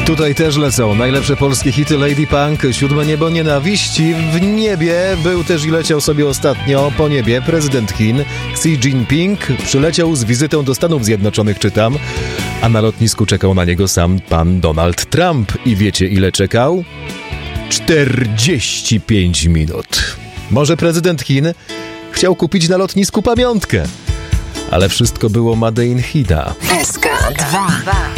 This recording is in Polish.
Tutaj też lecą najlepsze polskie hity Lady Punk, Siódme niebo nienawiści. W niebie był też i leciał sobie ostatnio po niebie prezydent Chin Xi Jinping. Przyleciał z wizytą do Stanów Zjednoczonych, czytam, a na lotnisku czekał na niego sam pan Donald Trump. I wiecie, ile czekał? 45 minut. Może prezydent Chin chciał kupić na lotnisku pamiątkę, ale wszystko było Made in China. SK2